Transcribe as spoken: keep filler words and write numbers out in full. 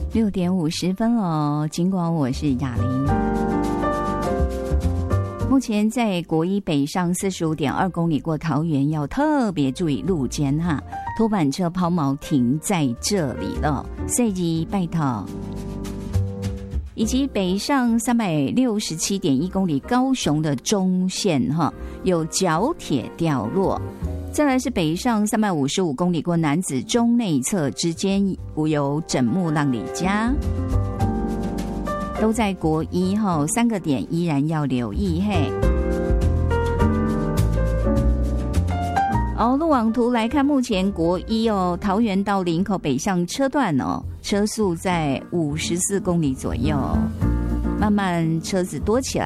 六点五十分哦，尽管我是雅玲。目前在国一北上四十五点二公里过桃园，要特别注意路肩哈，拖板车抛锚停在这里了，所以拜托。以及北上三百六十七点一公里高雄的中线哈，有角铁掉落。再来是北上三百五十五公里过楠梓中内侧之间有枕木浪里家，都在国一哈，三个点依然要留意嘿。哦，路网图来看，目前国一哦，桃园到林口北向车段哦，车速在五十四公里左右，慢慢车子多起来